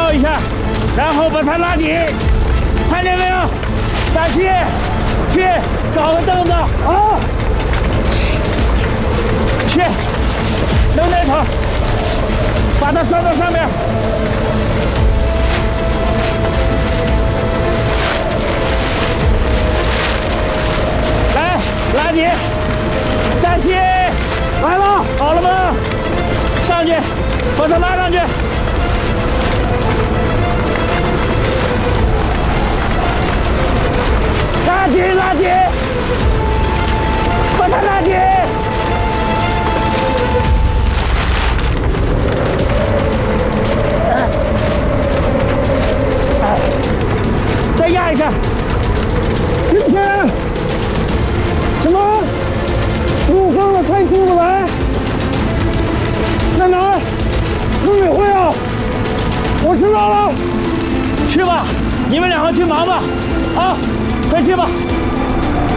靠一下，然后把它拉紧，看见没有？大气，去找个凳子啊！去，扔那头，把它拴到上面。来，拉紧，大气，来了，好了吗？上去，把它拉上去。拉紧，拉紧，把它拉紧。再压一下。今天什么？入坑了才出不来？在哪儿？村委会啊！我知道了。去吧，你们两个去忙吧。啊，快去吧。